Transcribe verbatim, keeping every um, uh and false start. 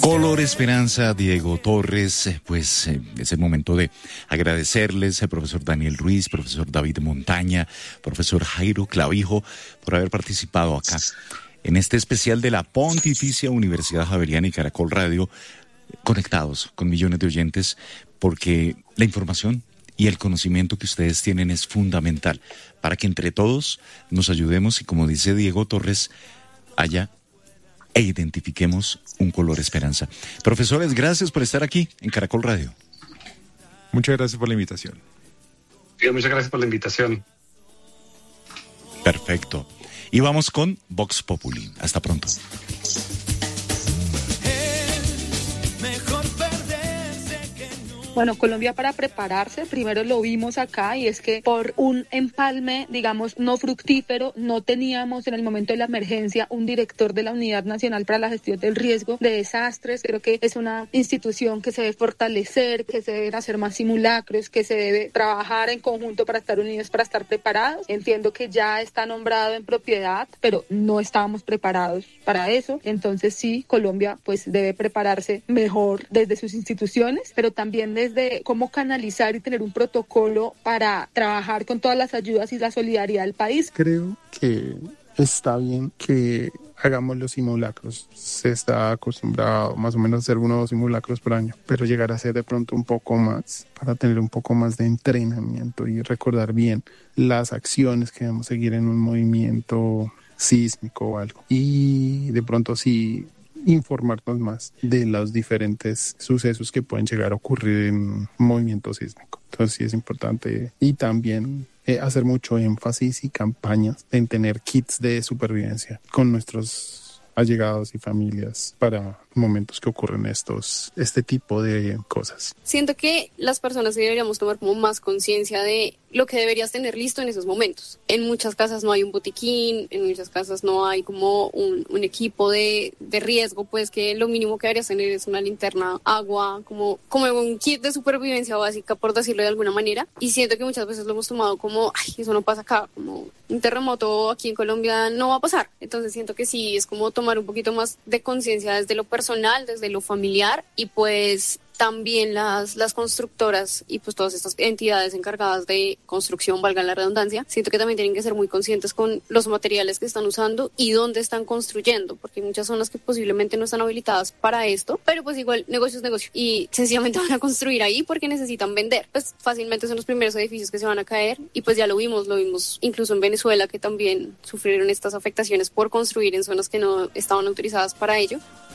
Color Esperanza, Diego Torres, pues eh, es el momento de agradecerles al profesor Daniel Ruiz, profesor David Montaña, profesor Jairo Clavijo, por haber participado acá en este especial de la Pontificia Universidad Javeriana y Caracol Radio, conectados con millones de oyentes, porque la información y el conocimiento que ustedes tienen es fundamental para que entre todos nos ayudemos y, como dice Diego Torres, haya e identifiquemos un color esperanza. Profesores, gracias por estar aquí en Caracol Radio. Muchas gracias por la invitación. Sí, muchas gracias por la invitación. Perfecto. Y vamos con Vox Populi. Hasta pronto. Bueno, Colombia, para prepararse, primero lo vimos acá, y es que por un empalme, digamos, no fructífero, no teníamos en el momento de la emergencia un director de la Unidad Nacional para la Gestión del Riesgo de Desastres. Creo que es una institución que se debe fortalecer, que se deben hacer más simulacros, que se debe trabajar en conjunto para estar unidos, para estar preparados. Entiendo que ya está nombrado en propiedad, pero no estábamos preparados para eso. Entonces sí, Colombia pues debe prepararse mejor desde sus instituciones, pero también desde de cómo canalizar y tener un protocolo para trabajar con todas las ayudas y la solidaridad del país. Creo que está bien que hagamos los simulacros. Se está acostumbrado más o menos a hacer uno o dos simulacros por año, pero llegar a hacer de pronto un poco más para tener un poco más de entrenamiento y recordar bien las acciones que debemos seguir en un movimiento sísmico o algo. Y de pronto sí informarnos más de los diferentes sucesos que pueden llegar a ocurrir en un movimiento sísmico. Entonces sí es importante, y también eh, hacer mucho énfasis y campañas en tener kits de supervivencia con nuestros allegados y familias para momentos que ocurren estos, este tipo de cosas. Siento que las personas deberíamos tomar como más conciencia de lo que deberías tener listo en esos momentos. En muchas casas no hay un botiquín, en muchas casas no hay como un, un equipo de, de riesgo, pues que lo mínimo que deberías tener es una linterna, agua, como, como un kit de supervivencia básica, por decirlo de alguna manera. Y siento que muchas veces lo hemos tomado como, ay, eso no pasa acá, como un terremoto aquí en Colombia no va a pasar. Entonces siento que sí, es como tomar un poquito más de conciencia desde lo personal, desde lo familiar, y pues también las, las constructoras y pues todas estas entidades encargadas de construcción, valga la redundancia, siento que también tienen que ser muy conscientes con los materiales que están usando y dónde están construyendo, porque hay muchas zonas que posiblemente no están habilitadas para esto, pero pues igual negocio es negocio y sencillamente van a construir ahí porque necesitan vender. Pues fácilmente son los primeros edificios que se van a caer, y pues ya lo vimos, lo vimos incluso en Venezuela, que también sufrieron estas afectaciones por construir en zonas que no estaban autorizadas para ello.